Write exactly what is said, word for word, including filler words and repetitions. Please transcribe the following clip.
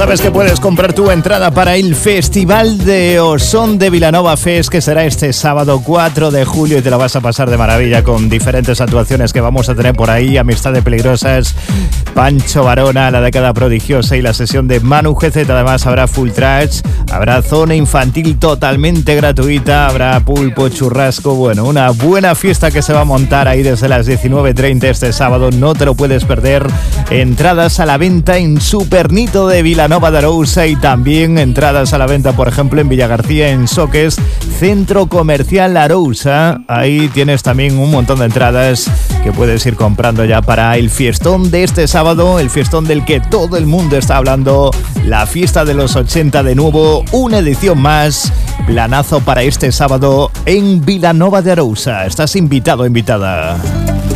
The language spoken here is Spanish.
Sabes que puedes comprar tu entrada para el Festival de Osón de Vilanova Fest, que será este sábado cuatro de julio, y te la vas a pasar de maravilla con diferentes actuaciones que vamos a tener por ahí: Amistades Peligrosas, Pancho Varona, La Década Prodigiosa y la sesión de Manu G Z. Además habrá full trash, habrá zona infantil totalmente gratuita, habrá pulpo, churrasco. Bueno, una buena fiesta que se va a montar ahí desde las diecinueve treinta este sábado. No te lo puedes perder. Entradas a la venta en Supernito de Vilanova de Arousa, y también entradas a la venta, por ejemplo, en Villagarcía, en Soques, Centro Comercial Arousa. Ahí tienes también un montón de entradas que puedes ir comprando ya para el fiestón de este sábado, el fiestón del que todo el mundo está hablando, la fiesta de los ochenta de nuevo, una edición más, planazo para este sábado en Vilanova de Arousa. Estás invitado, invitada.